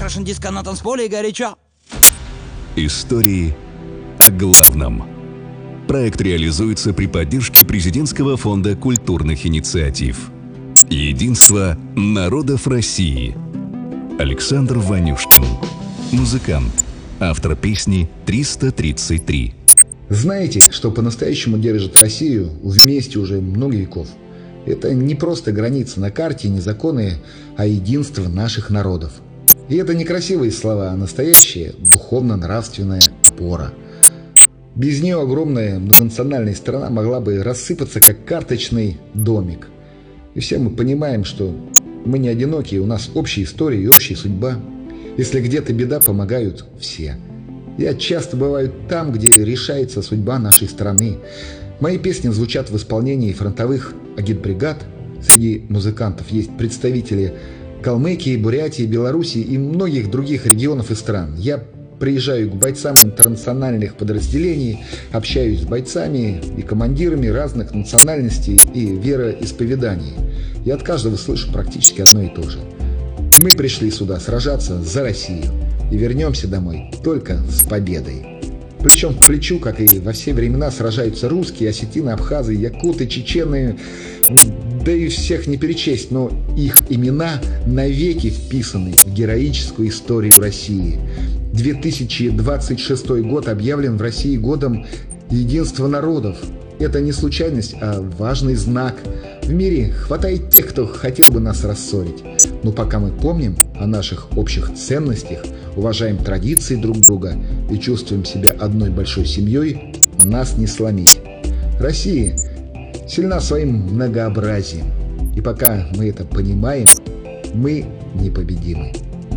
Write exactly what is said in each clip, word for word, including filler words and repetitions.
Russian Disco на танцполе и горячо. Истории о главном. Проект реализуется при поддержке Президентского фонда культурных инициатив. Единство народов России. Александр Ванюшкин. Музыкант. Автор песни триста тридцать три. Знаете, что по-настоящему держит Россию вместе уже много веков? Это не просто границы на карте, не законы, а единство наших народов. И это не красивые слова, а настоящая духовно-нравственная опора. Без нее огромная многонациональная страна могла бы рассыпаться, как карточный домик. И все мы понимаем, что мы не одиноки, у нас общая история и общая судьба. Если где-то беда, помогают все. Я часто бываю там, где решается судьба нашей страны. Мои песни звучат в исполнении фронтовых агитбригад. Среди музыкантов есть представители Калмыкии, Бурятии, Белоруссии и многих других регионов и стран. Я приезжаю к бойцам интернациональных подразделений, общаюсь с бойцами и командирами разных национальностей и вероисповеданий. Я от каждого слышу практически одно и то же. Мы пришли сюда сражаться за Россию и вернемся домой только с победой. Причем к плечу, как и во все времена, сражаются русские, осетины, абхазы, якуты, чечены, да и всех не перечесть, но их имена навеки вписаны в героическую историю России. две тысячи двадцать шестой год объявлен в России годом единства народов. Это не случайность, а важный знак. В мире хватает тех, кто хотел бы нас рассорить. Но пока мы помним о наших общих ценностях, уважаем традиции друг друга и чувствуем себя одной большой семьей, нас не сломить. Россия сильна своим многообразием. И пока мы это понимаем, мы непобедимы.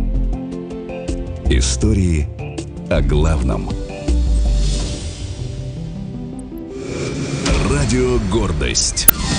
Истории о главном. Радио «Гордость».